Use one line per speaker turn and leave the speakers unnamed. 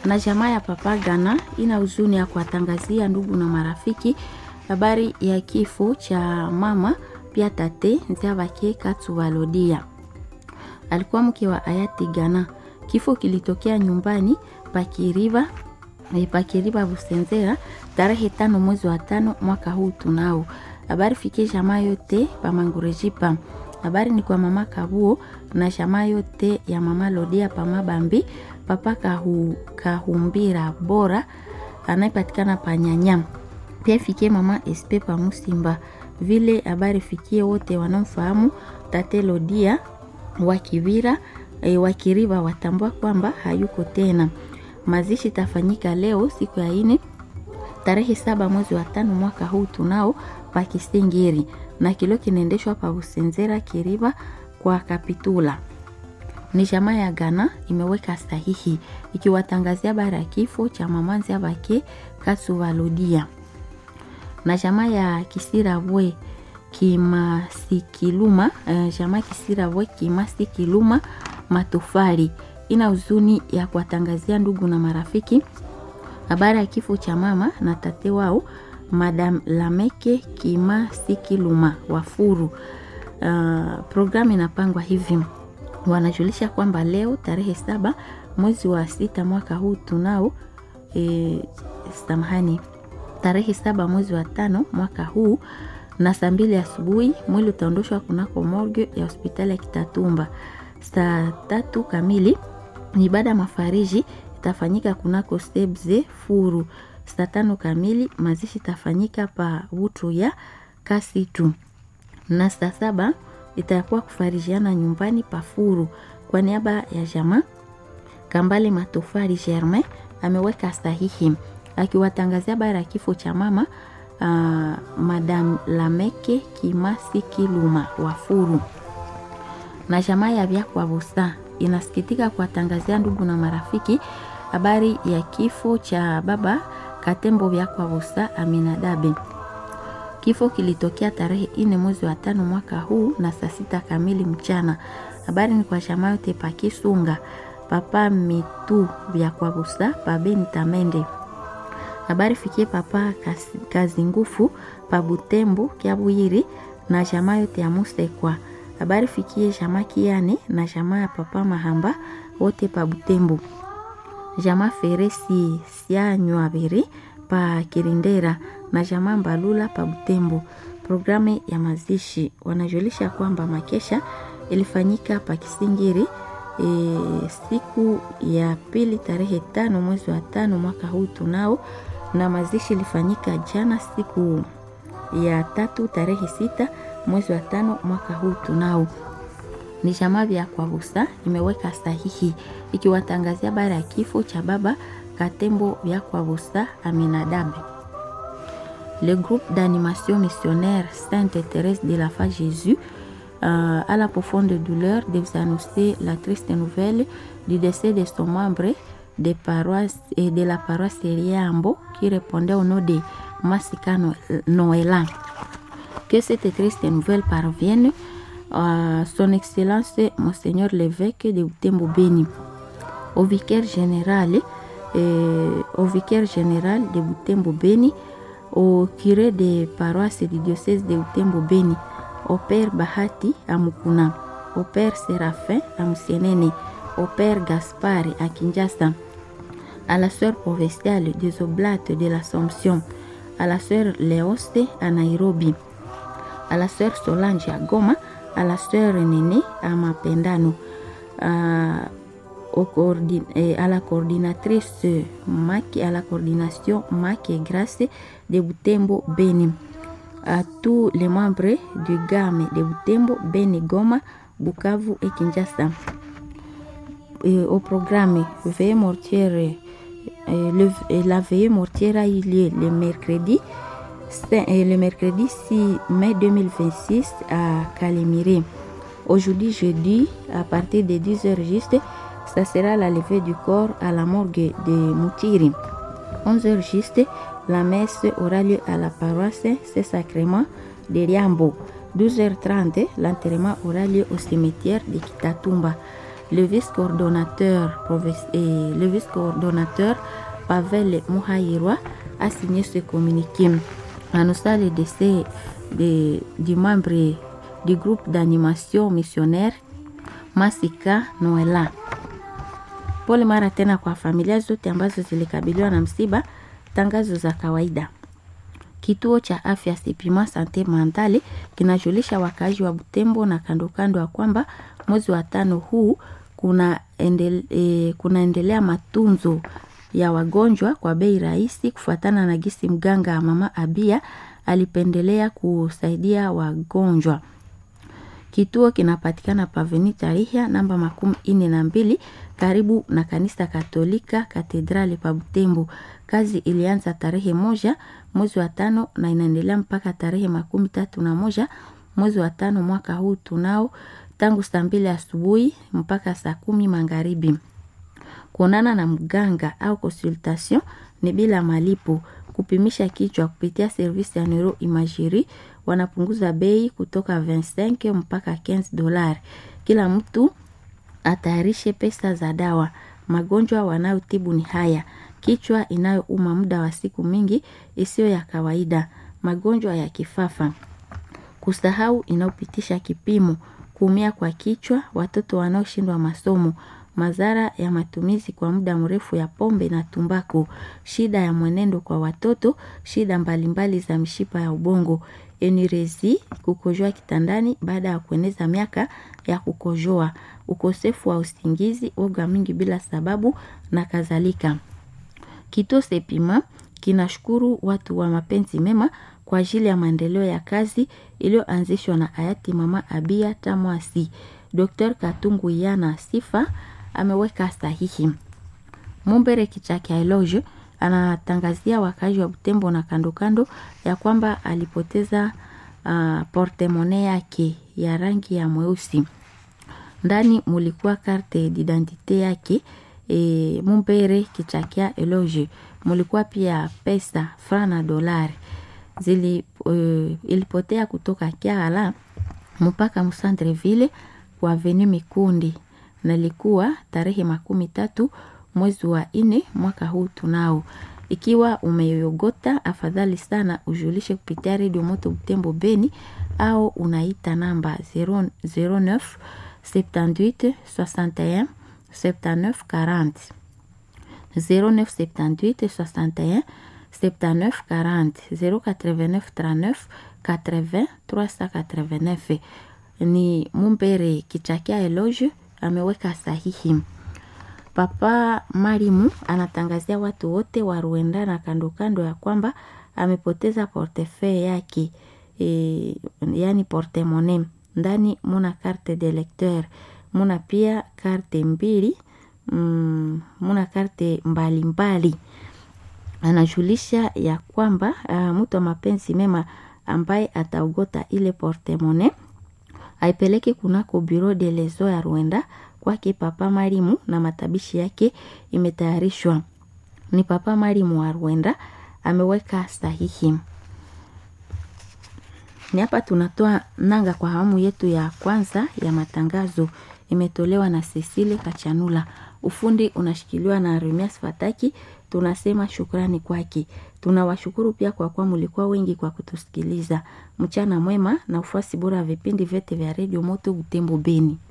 Na jamaa ya Papa Gana ina huzuni ya kuwatangazia ndugu na marafiki habari ya kifo cha mama pia tate Nziabake Katsuwalodia. Alikuwa mke wa hayati Gana. Kifo kilitokea nyumbani Pakiriba Busenzera tarehe 5 mwezi wa 5 mwaka huu tunao. Habari fikie jamaa yote pa Mangurejipa. Habari ni kwa mama Kabuo na jamaa yote ya mama Lodia pa Mabambi, papa Kahumbira Bora anayepatikana pa Nyanya. Pia fikie mama SP pa Musimba. Vile habari fikie wote wanaofahamu tate Lodia Wakiriba watambua kwamba hayuko tena. Mazishi tafanyika leo siku ya 4 tarehe 7 mwezi wa 5 mwaka huu tunao pa Kisingiri, na kilo kinaendeshwa pa Busenzera Kiriba kwa Kapitula. Ni jamaa ya Gana imeweka sahihi ikiwatangazia habari ya kifo cha mama Nziabake Katsuwalodia. Na jamaa ya Kisirabwe Kimasikiluma, jamaa Kisirabwe Kimasikiluma Matofali ina huzuni ya kuwatangazia ndugu na marafiki habari ya kifo cha mama na tate wao Madam Lameke Kimasikiluma Wafuru. Programu inapangwa hivi. Wanajulisha kwamba leo tarehe 7 mwezi wa 6 mwaka huu tunao tarehe 7 mwezi wa 5 mwaka huu na saa 2 asubuhi mwili utaondoshwa kunako morgue ya hospitali ya Kitatumba. Saa 3 kamili ibada mafariji itafanyika kunako Sebze Furu. Saa 5 kamili mazishi itafanyika pa Wutu ya Kasitu. Na saa 7 itakuwa kufarijiana nyumbani pa Furu. Kwa niaba ya jamaa Kambale Matofali Germain ameweka sahihi akiwatangazia habari ya kifo cha mama Madam Lameke Kimasikiluma Wafuru. Na jamaa ya Byakwa Busa inasikitika kuwatangazia ndugu na marafiki habari ya kifo cha baba Katembo Byakwa Busa Aminadabe. Kifo kilitokea tarehe 4 mwezi wa 5 mwaka huu na saa 6 kamili mchana. Habari ni kwa jamaa yote pa Kisunga, papa Mitu Byakwa Busa pa Beni Tamende. Habari fikie papa Kazingufu pa Butembo Kiabwiri na jamaa yote ya Musekwa. Habari fikie jamaa Kiane na jamaa ya papa Mahamba wote pa Butembo. Jamaa Feresi Sianywabiri pa Kirindera na jamaa Mbalula pa Butembo. Programu ya mazishi wanajulisha kwamba makesha ilifanyika pa Kisingiri siku ya 2 tarehe 5 mwezi wa 5 mwaka huu tunao, na mazishi ilifanyika jana siku ya 3 tarehe 6 mwezi wa 5 mwaka huu tunao. Ni jamaa Byakwa Busa imeweka sahihi ikiwatangazia habari ya kifo cha baba Katembo Byakwa Busa Aminadabe. Le groupe d'animation missionnaire Sainte Thérèse de la Foi Jésus a la profonde douleur de vous annoncer la triste nouvelle du décès de son membre de paroisse et de la paroisse Riambo qui répondait au nom de Masika Noëlla. Que cette triste nouvelle parvienne à son excellence Monseigneur l'évêque de Butembo Beni, au vicaire général de Butembo Beni, au curé de paroisse du diocèse de Butembo Beni, au père Bahati à Mukuna, au père Séraphin à Musienene, au père Gaspard à Kinshasa, à la sœur provinciale des Oblates de l'Assomption, à la sœur Léoste à Nairobi, à la sœur Solange à Goma, à la sœur Néné à Mapendano, à la coordinatrice à la coordination Mac et Grâce de Butembo Beni, à tous les membres du GAM de Butembo Beni, Goma, Bukavu et Kinshasa. Au programme veillée mortière, la veillée mortière a eu lieu le mercredi 6 mai 2026 à Kalemire. Aujourd'hui jeudi à partir de 10h juste, ça sera la levée du corps à la morgue de Moutiri. 11h juste, la messe aura lieu à la paroisse Saint-Sacrement de Riambo. 12h30, l'enterrement aura lieu au cimetière de Kitatumba. Le vice-coordonnateur Pavel Muhairwa a signé ce communiqué. Annonçant le décès du membre du groupe d'animation missionnaire Masika Noela. Pole mara tena kwa familia zote ambazo zilikabiliwa na msiba. Tangazo za kawaida. Kituo cha afya Sepima Sante Mentale kinajulisha wakazi wa Butembo na kando kando ya kwamba mwezi wa 5 huu kunaendelea matunzo ya wagonjwa kwa bei rahisi kufuatana na gisi mganga mama Abia alipendelea kusaidia wagonjwa. Kituo kinapatikana Paveni Tarihia namba 42 karibu na kanisa Katolika Katedrali pa Butembo. Kazi ilianza tarehe 1 mwezi wa 5 na inaendelea mpaka tarehe 31 mwezi wa 5 mwaka huu tunao, tangu saa 2 asubuhi mpaka saa 10 magharibi. Kuonana na mganga au consultation ni bila malipo. Kupimisha kichwa kupitia service ya neuroimagerie wanapunguza bei kutoka 25 mpaka $15. Kila mtu atayarishe pesa za dawa. Magonjwa wanayotibu ni haya: kichwa inayouma muda wa siku mingi isiyo ya kawaida, magonjwa ya kifafa, kusahau inayopitisha kipimo, kuumia kwa kichwa, watoto wanaoshindwa masomo, madhara ya matumizi kwa muda mrefu ya pombe na tumbako, shida ya mwenendo kwa watoto, shida mbalimbali za mishipa ya ubongo, enirezi, kukojoa kitandani baada ya kueneza miaka ya kukojoa, ukosefu wa usingizi, oga mingi bila sababu na kadhalika. Kituo Sepima kinashukuru watu wa mapenzi mema kwa ajili ya maendeleo ya kazi iliyoanzishwa na hayati mama Abia Tamwasi. Dr. Katungu Yana Sifa ameweka sahihi. Mumbere Kichaki Eloge anatangazia wakazi wa Butembo na kando kando ya kwamba alipoteza portemone yake ya rangi ya mweusi. Ndani mulikuwa carte d'identité yake. Mumbere Kichakia Eloge mulikuwa pia pesa franc na dolari. Ilipotea kutoka Kiala mpaka Msandreville kwa Avenue Mikundi, na ilikuwa tarehe 13 mwezi wa 4 mwaka huu tunao. Ikiwa umeyogota, afadhali sana ujulishe kupitia Radio Moto Butembo Beni au unaita namba 09 78 61 79 40 09 78 61 79 40 089 39 80 389. Ni Mumbere Kichakia Eloge ameweka sahihi. Papa Marimu anatangazia watu wote wa Rwanda na kando kando ya kwamba amepoteza portefeuille yake, yani portemone. Ndani muna carte de lecteur, muna pia carte mbili, muna carte mbalimbali. Anajulisha ya kwamba mtu wa mapenzi mema ambaye ataugota ile portemone aipeleke kunako bureau de lezo ya Rwanda kwake Papa Marimu, na matabishi yake imetayarishwa. Ni Papa Marimu wa Rwanda ameweka sahihi. Ni hapa tunatoa nanga kwa hamu yetu ya kwanza ya matangazo. Imetolewa na Cecile Kachanula. Ufundi unashikiliwa na Remias Fataki. Tunasema shukrani kwake. Tunawashukuru pia kwa kuwa mlikuwa wengi kwa kutusikiliza. Mchana mwema na ufuasi bora vipindi vyote vya Radio Moto Butembo Beni.